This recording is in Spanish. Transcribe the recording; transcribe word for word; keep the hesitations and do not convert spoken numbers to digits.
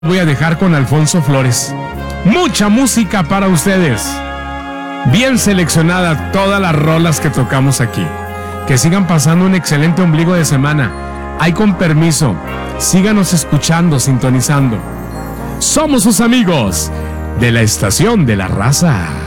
Voy a dejar con Alfonso Flores. Mucha música para ustedes. Bien seleccionada todas las rolas que tocamos aquí. Que sigan pasando un excelente ombligo de semana. Ahí con permiso, síganos escuchando, sintonizando. Somos sus amigos de la Estación de la Raza.